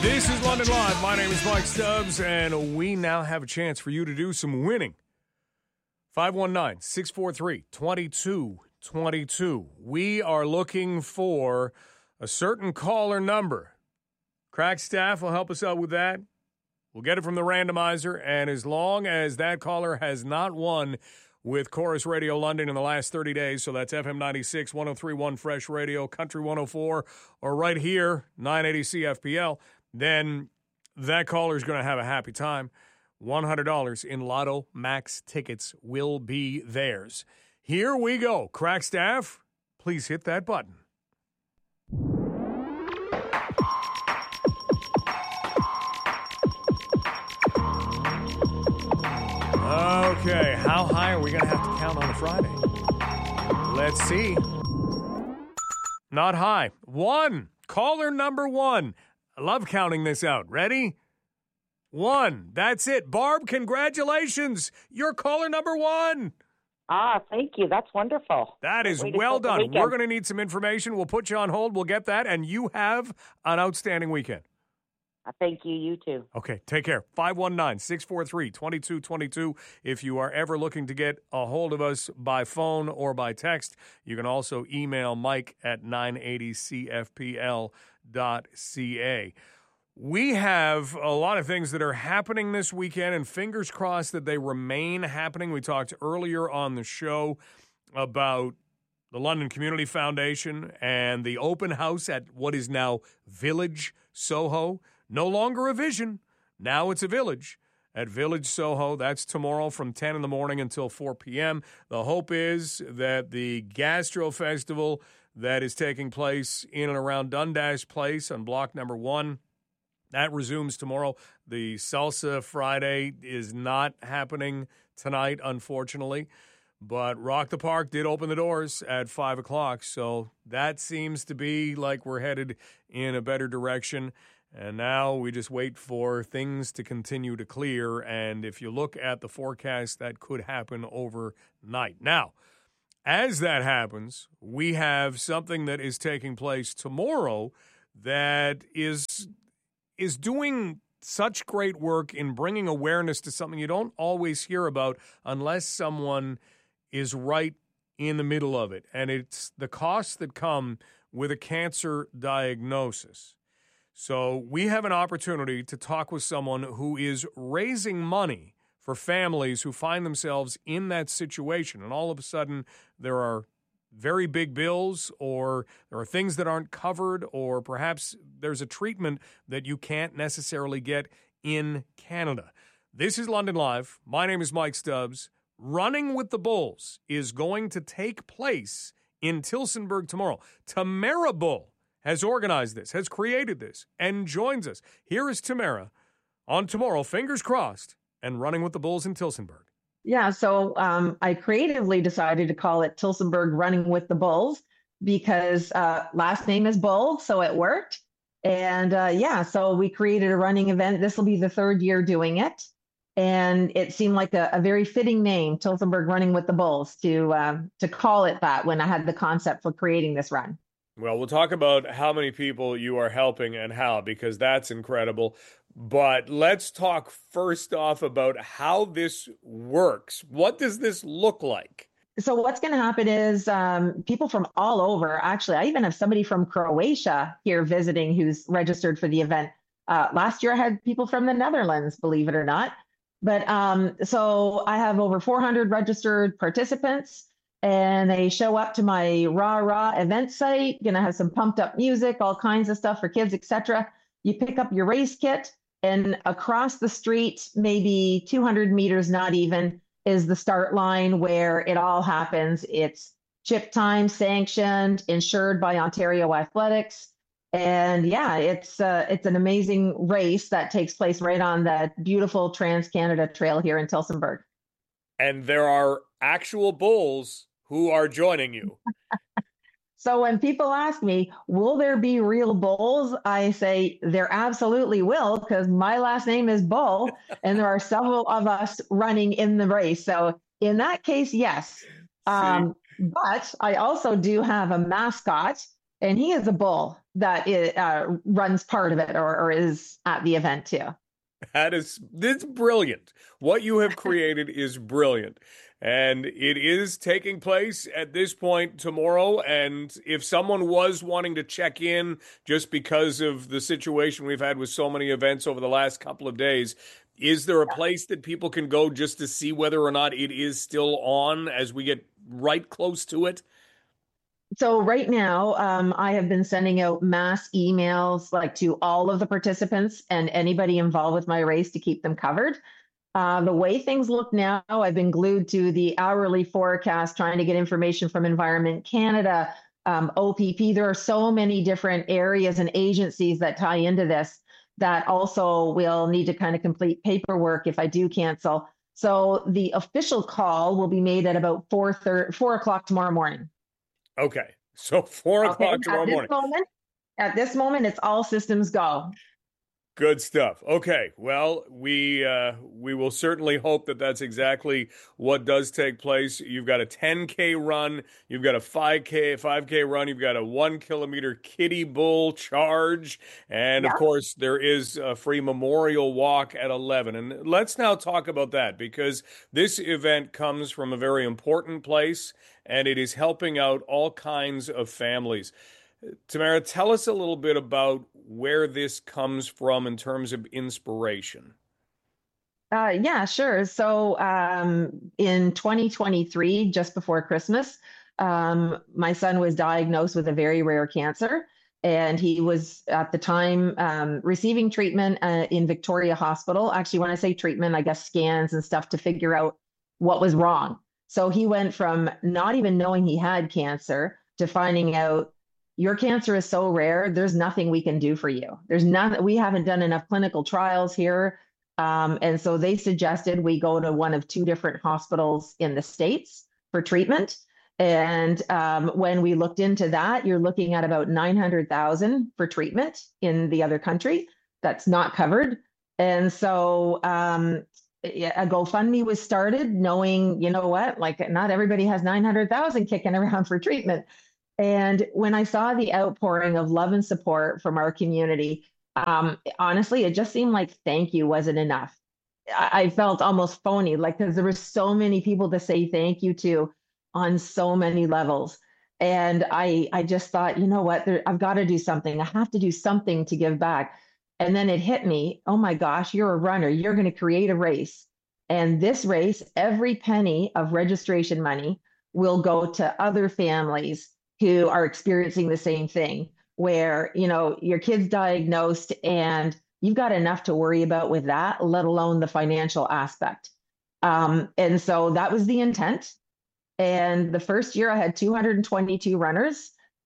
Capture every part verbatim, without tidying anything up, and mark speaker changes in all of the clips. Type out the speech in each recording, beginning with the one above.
Speaker 1: This is London Live. My name is Mike Stubbs, and we now have a chance for you to do some winning. five one nine, six four three, two two two two. We are looking for a certain caller number. Crack staff will help us out with that. We'll get it from the randomizer, and as long as that caller has not won with Chorus Radio London in the last thirty days, so that's F M ninety-six, one oh three point one Fresh Radio, Country one oh four, or right here, nine eighty C F P L, then that caller is going to have a happy time. one hundred dollars in Lotto Max tickets will be theirs. Here we go. Crack staff, please hit that button. Okay, how high are we going to have to count on a Friday? Let's see. Not high. One. Caller number one. I love counting this out. Ready? One. That's it. Barb, congratulations. You're caller number one.
Speaker 2: Ah, thank you. That's wonderful.
Speaker 1: That is well done. We're going to need some information. We'll put you on hold. We'll get that. And you have an outstanding weekend.
Speaker 2: Uh, thank you. You too.
Speaker 1: Okay, take care. five one nine, six four three, two two two two. If you are ever looking to get a hold of us by phone or by text, you can also email Mike at nine eighty C F P L dot C A. We have a lot of things that are happening this weekend, and fingers crossed that they remain happening. We talked earlier on the show about the London Community Foundation and the open house at what is now Village Soho. No longer a vision. Now it's a village at Village Soho. That's tomorrow from ten in the morning until four p.m. The hope is that the Gastro Festival that is taking place in and around Dundas Place on block number one, that resumes tomorrow. The Salsa Friday is not happening tonight, unfortunately. But Rock the Park did open the doors at five o'clock, so that seems to be like we're headed in a better direction. And now we just wait for things to continue to clear. And if you look at the forecast, that could happen overnight. Now, as that happens, we have something that is taking place tomorrow that is is doing such great work in bringing awareness to something you don't always hear about unless someone is right in the middle of it. And it's the costs that come with a cancer diagnosis. So we have an opportunity to talk with someone who is raising money for families who find themselves in that situation. And all of a sudden, there are very big bills, or there are things that aren't covered, or perhaps there's a treatment that you can't necessarily get in Canada. This is London Live. My name is Mike Stubbs. Running with the Bulls is going to take place in Tillsonburg tomorrow. Tamara Bull has organized this, has created this, and joins us. Here is Tamara on tomorrow, fingers crossed, and Running with the Bulls in Tillsonburg.
Speaker 3: Yeah, so um, I creatively decided to call it Tillsonburg Running with the Bulls because uh, last name is Bull, so it worked. And uh, yeah, so we created a running event. This will be the third year doing it. And it seemed like a, a very fitting name, Tillsonburg Running with the Bulls, to uh, to call it that when I had the concept for creating this run.
Speaker 1: Well, we'll talk about how many people you are helping and how, because that's incredible. But let's talk first off about how this works. What does this look like?
Speaker 3: So what's going to happen is um, people from all over, actually, I even have somebody from Croatia here visiting who's registered for the event. Uh, last year, I had people from the Netherlands, believe it or not. But um, so I have over four hundred registered participants. And they show up to my Rah Rah event site, going to have some pumped up music, all kinds of stuff for kids, et cetera. You pick up your race kit, and across the street, maybe two hundred meters, not even, is the start line where it all happens. It's chip time sanctioned, insured by Ontario Athletics. And yeah, it's uh, it's an amazing race that takes place right on the beautiful Trans-Canada Trail here in Tillsonburg.
Speaker 1: And there are actual bulls who are joining you.
Speaker 3: So when people ask me, will there be real bulls? I say there absolutely will, because my last name is Bull, and there are several of us running in the race. So in that case, yes. Um, but I also do have a mascot, and he is a bull that it, uh, runs part of it or, or is at the event too.
Speaker 1: That is, this brilliant. What you have created is brilliant. And it is taking place at this point tomorrow. And if someone was wanting to check in just because of the situation we've had with so many events over the last couple of days, is there a place that people can go just to see whether or not it is still on as we get right close to it?
Speaker 3: So right now, um, I have been sending out mass emails like to all of the participants and anybody involved with my race to keep them covered. Uh, the way things look now, I've been glued to the hourly forecast, trying to get information from Environment Canada, um, O P P. There are so many different areas and agencies that tie into this that also will need to kind of complete paperwork if I do cancel. So the official call will be made at about four thirty, four o'clock tomorrow morning.
Speaker 1: Okay. So four
Speaker 3: Okay,
Speaker 1: o'clock tomorrow
Speaker 3: at this
Speaker 1: morning.
Speaker 3: moment, at this moment, it's all systems go.
Speaker 1: Good stuff. Okay, well, we uh, we will certainly hope that that's exactly what does take place. You've got a ten K run, you've got a five K five K run, you've got a one kilometer kiddie bull charge, and of
Speaker 3: Yeah.
Speaker 1: course there is a free memorial walk at eleven. And let's now talk about that because this event comes from a very important place, and it is helping out all kinds of families. Tamara, tell us a little bit about where this comes from in terms of inspiration.
Speaker 3: Uh, yeah, sure. So um, in twenty twenty-three, just before Christmas, um, my son was diagnosed with a very rare cancer. And he was at the time um, receiving treatment uh, in Victoria Hospital. Actually, when I say treatment, I guess scans and stuff to figure out what was wrong. So he went from not even knowing he had cancer to finding out your cancer is so rare, there's nothing we can do for you. There's none, we haven't done enough clinical trials here. Um, and so they suggested we go to one of two different hospitals in the States for treatment. And um, when we looked into that, you're looking at about nine hundred thousand for treatment in the other country that's not covered. And so um, a GoFundMe was started knowing, you know what, like not everybody has nine hundred thousand kicking around for treatment. And when I saw the outpouring of love and support from our community, um, honestly, it just seemed like thank you wasn't enough. I, I felt almost phony, like because there were so many people to say thank you to on so many levels. And I, I just thought, you know what, there, I've got to do something. I have to do something to give back. And then it hit me, oh my gosh, you're a runner. You're going to create a race. And this race, every penny of registration money will go to other families who are experiencing the same thing, where, you know, your kid's diagnosed and you've got enough to worry about with that, let alone the financial aspect. Um, and so that was the intent. And the first year I had two hundred twenty-two runners,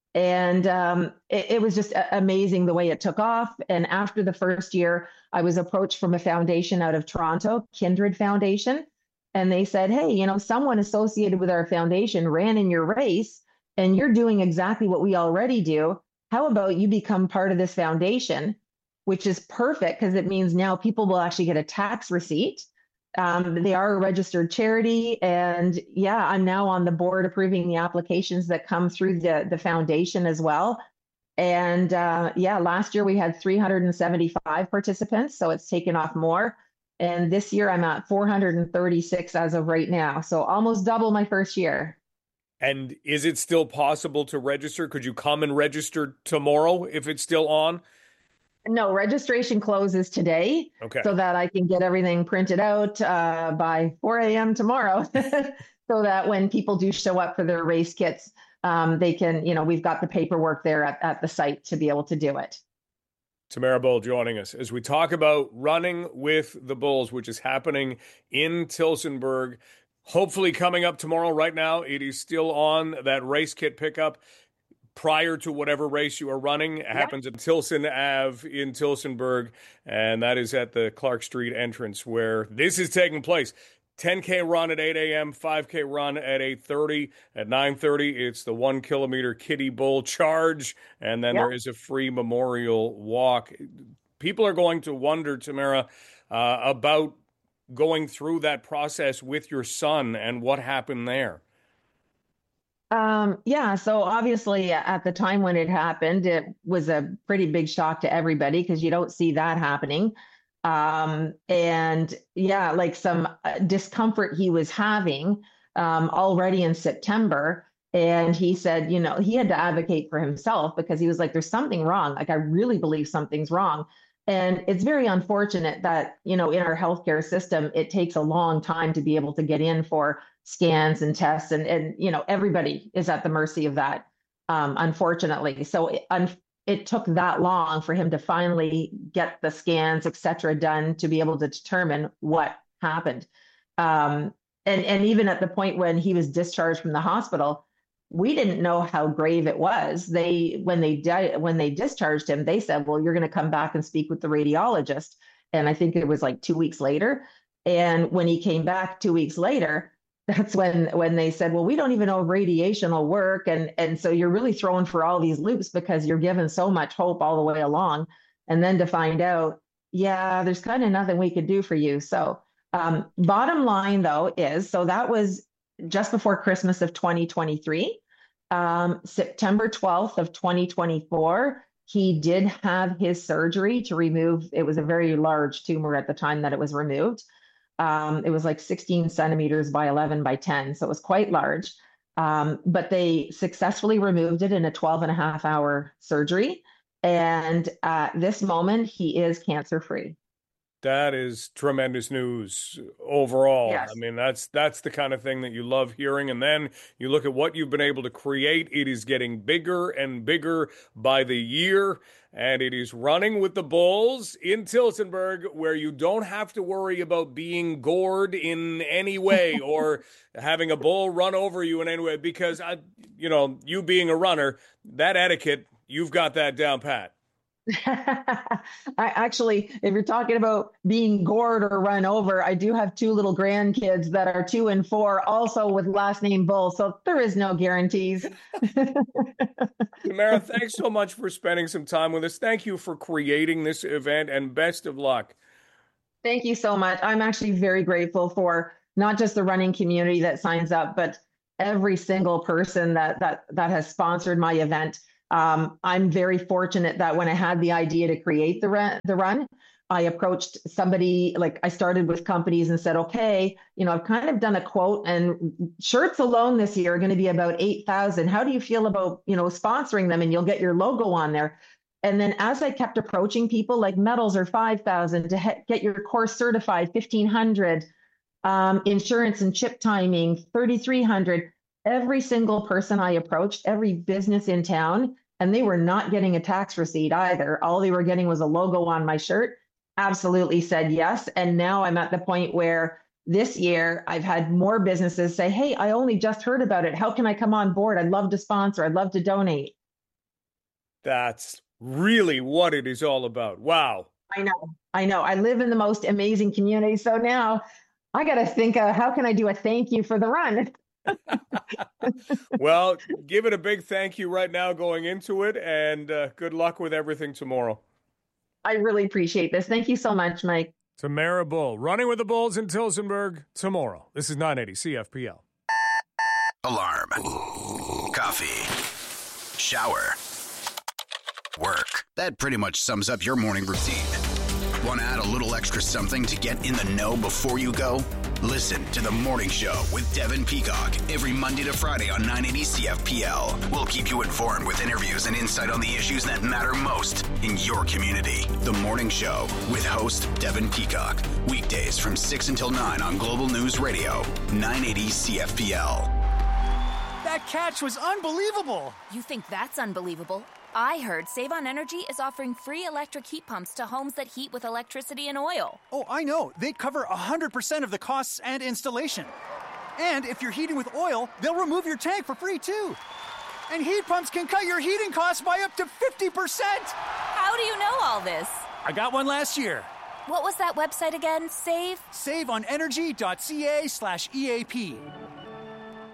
Speaker 3: and um, it, it was just amazing the way it took off. And after the first year, I was approached from a foundation out of Toronto, Kindred Foundation, and they said, hey, you know, someone associated with our foundation ran in your race, and you're doing exactly what we already do. How about you become part of this foundation, which is perfect because it means now people will actually get a tax receipt. Um, they are a registered charity. And yeah, I'm now on the board approving the applications that come through the, the foundation as well. And uh, yeah, last year we had three hundred seventy-five participants, so it's taken off more. And this year I'm at four hundred thirty-six as of right now. So almost double my first year.
Speaker 1: And is it still possible to register? Could you come and register tomorrow if it's still on?
Speaker 3: No, registration closes today.
Speaker 1: Okay.
Speaker 3: So that I can get everything printed out uh, by four a.m. tomorrow so that when people do show up for their race kits, um, they can, you know, we've got the paperwork there at, at the site to be able to do it.
Speaker 1: Tamara Bull joining us as we talk about running with the Bulls, which is happening in Tillsonburg. Hopefully coming up tomorrow. Right now, it is still on that race kit pickup prior to whatever race you are running. It
Speaker 3: Yep.
Speaker 1: happens at Tilson Ave in Tillsonburg, and that is at the Clark Street entrance where this is taking place. ten K run at eight a.m., five K run at eight thirty. At nine thirty, it's the one kilometer kiddie bull charge, and then
Speaker 3: Yep.
Speaker 1: there is a free memorial walk. People are going to wonder, Tamara, uh, about going through that process with your son and what happened there.
Speaker 3: Um, yeah, so obviously at the time when it happened, it was a pretty big shock to everybody because you don't see that happening. Um, and yeah, like some uh, discomfort he was having um, already in September. And he said, you know, he had to advocate for himself because he was like, there's something wrong. Like, I really believe something's wrong. And it's very unfortunate that, you know, in our healthcare system, it takes a long time to be able to get in for scans and tests, and and you know everybody is at the mercy of that, um, unfortunately. So it, un- it took that long for him to finally get the scans, et cetera, done to be able to determine what happened. Um, and and even at the point when he was discharged from the hospital, we didn't know how grave it was. They when they di- when they discharged him, they said, "Well, you're going to come back and speak with the radiologist." And I think it was like two weeks later. And when he came back two weeks later, that's when when they said, well, we don't even know if radiation will work. And and so you're really thrown for all these loops because you're given so much hope all the way along. And then to find out, yeah, there's kind of nothing we could do for you. So um, bottom line, though, is so that was just before Christmas of twenty twenty-three. Um, September twelfth of twenty twenty-four, he did have his surgery to remove, it was a very large tumor at the time that it was removed. Um, it was like sixteen centimeters by eleven by ten, so it was quite large. Um, but they successfully removed it in a twelve and a half hour surgery. And at this moment, he is cancer free.
Speaker 1: That is tremendous news overall. I
Speaker 3: Yes.
Speaker 1: mean, that's that's the kind of thing that you love hearing. And then you look at what you've been able to create. It is getting bigger and bigger by the year, and it is running with the Bulls in Tillsonburg, where you don't have to worry about being gored in any way or having a bull run over you in any way. Because I, you know, you being a runner, that etiquette, you've got that down pat.
Speaker 3: I actually, if you're talking about being gored or run over, I do have two little grandkids that are two and four, also with last name Bull. So there is no guarantees.
Speaker 1: Tamara, thanks so much for spending some time with us. Thank you for creating this event, and best of luck.
Speaker 3: Thank you so much. I'm actually very grateful for not just the running community that signs up, but every single person that that that has sponsored my event. Um, I'm very fortunate that when I had the idea to create the run, the run, I approached somebody, like I started with companies and said, okay, you know, I've kind of done a quote, and shirts alone this year are going to be about eight thousand. How do you feel about, you know, sponsoring them, and you'll get your logo on there? And then as I kept approaching people, like medals are five thousand to he- get your course certified, fifteen hundred, um, insurance and chip timing, thirty-three hundred. Every single person I approached, every business in town, and they were not getting a tax receipt either. All they were getting was a logo on my shirt. Absolutely said yes. And now I'm at the point where this year I've had more businesses say, hey, I only just heard about it. How can I come on board? I'd love to sponsor. I'd love to donate.
Speaker 1: That's really what it is all about. Wow.
Speaker 3: I know. I know. I live in the most amazing community. So now I got to think, uh, how can I do a thank you for the run?
Speaker 1: Well, give it a big thank you right now going into it, and uh, good luck with everything tomorrow.
Speaker 3: I really appreciate this. Thank you so much, Mike.
Speaker 1: Tamara Bull, running with the Bulls in Tillsonburg tomorrow. This is nine eighty C F P L.
Speaker 4: Alarm. Coffee. Shower. Work. That pretty much sums up your morning routine. Want to add a little extra something to get in the know before you go? Listen to The Morning Show with Devin Peacock every Monday to Friday on nine eighty C F P L. We'll keep you informed with interviews and insight on the issues that matter most in your community. The Morning Show with host Devin Peacock. Weekdays from six until nine on Global News Radio, nine eighty C F P L.
Speaker 5: That catch was unbelievable.
Speaker 6: You think that's unbelievable? I heard Save On Energy is offering free electric heat pumps to homes that heat with electricity and oil.
Speaker 5: Oh, I know. They cover one hundred percent of the costs and installation. And if you're heating with oil, they'll remove your tank for free, too. And heat pumps can cut your heating costs by up to fifty percent.
Speaker 6: How do you know all this?
Speaker 5: I got one last year.
Speaker 6: What was that website again? Save?
Speaker 5: save on energy dot c a slash E A P.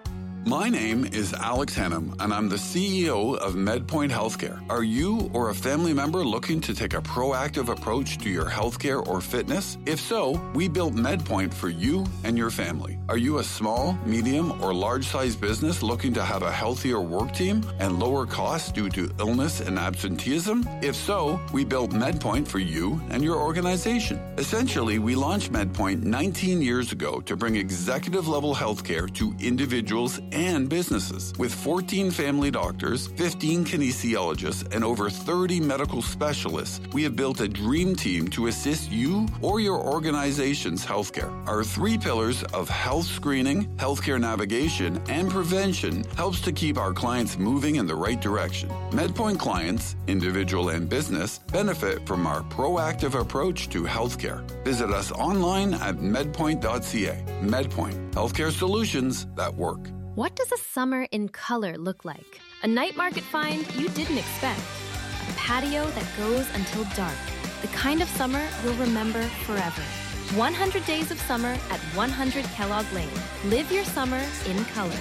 Speaker 7: My name is Alex Hannum, and I'm the C E O of MedPoint Healthcare. Are you or a family member looking to take a proactive approach to your healthcare or fitness? If so, we built MedPoint for you and your family. Are you a small, medium, or large-sized business looking to have a healthier work team and lower costs due to illness and absenteeism? If so, we built MedPoint for you and your organization. Essentially, we launched MedPoint nineteen years ago to bring executive-level healthcare to individuals and businesses. With fourteen family doctors, fifteen kinesiologists, and over thirty medical specialists, we have built a dream team to assist you or your organization's healthcare. Our three pillars of health screening, healthcare navigation, and prevention helps to keep our clients moving in the right direction. MedPoint clients, individual and business, benefit from our proactive approach to healthcare. Visit us online at medpoint dot c a. MedPoint, healthcare solutions that work.
Speaker 8: What does a summer in color look like? A night market find you didn't expect. A patio that goes until dark. The kind of summer you'll remember forever. one hundred days of summer at one hundred Kellogg Lane. Live your summer in color.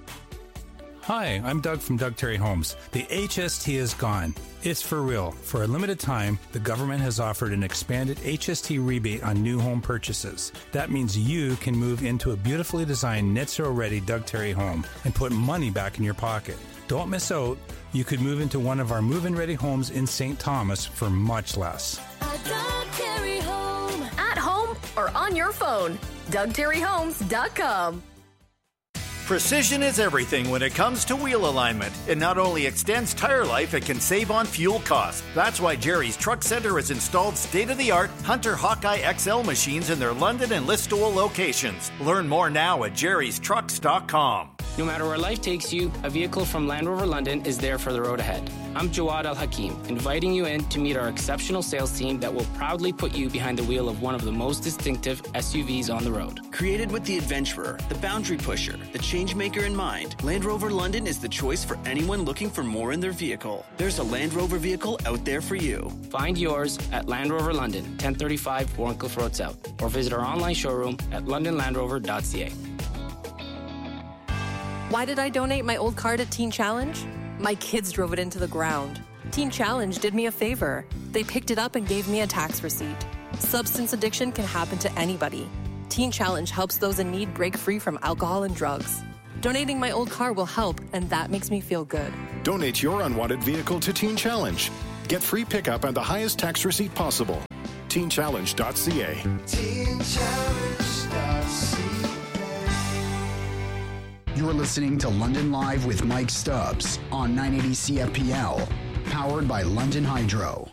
Speaker 9: Hi, I'm Doug from Doug Terry Homes. The H S T is gone. It's for real. For a limited time, the government has offered an expanded H S T rebate on new home purchases. That means you can move into a beautifully designed net zero ready Doug Terry home and put money back in your pocket. Don't miss out. You could move into one of our move-in ready homes in Saint Thomas for much less.
Speaker 10: A Doug Terry home. At home or on your phone. Doug Terry Homes dot com.
Speaker 11: Precision is everything when it comes to wheel alignment. It not only extends tire life, it can save on fuel costs. That's why Jerry's Truck Center has installed state-of-the-art Hunter Hawkeye X L machines in their London and Listowel locations. Learn more now at jerrys trucks dot com.
Speaker 12: No matter where life takes you, a vehicle from Land Rover London is there for the road ahead. I'm Jawad Al Hakim, inviting you in to meet our exceptional sales team that will proudly put you behind the wheel of one of the most distinctive S U Vs on the road.
Speaker 13: Created with the adventurer, the boundary pusher, the change maker in mind, Land Rover London is the choice for anyone looking for more in their vehicle. There's a Land Rover vehicle out there for you.
Speaker 12: Find yours at Land Rover London, ten thirty-five Warncliffe Road South, or visit our online showroom at london land rover dot c a.
Speaker 14: Why did I donate my old car to Teen Challenge? My kids drove it into the ground. Teen Challenge did me a favor. They picked it up and gave me a tax receipt. Substance addiction can happen to anybody. Teen Challenge helps those in need break free from alcohol and drugs. Donating my old car will help, and that makes me feel good.
Speaker 15: Donate your unwanted vehicle to Teen Challenge. Get free pickup and the highest tax receipt possible. teen challenge dot c a. teen challenge dot c a.
Speaker 4: You're listening to London Live with Mike Stubbs on nine eighty C F P L, powered by London Hydro.